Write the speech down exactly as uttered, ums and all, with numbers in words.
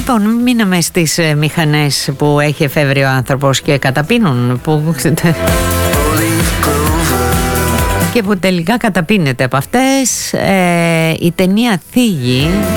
Λοιπόν, μείναμε στις μηχανές που έχει εφεύρει ο άνθρωπος και καταπίνουν, που... και που τελικά καταπίνεται από αυτές. Ε, η ταινία θίγει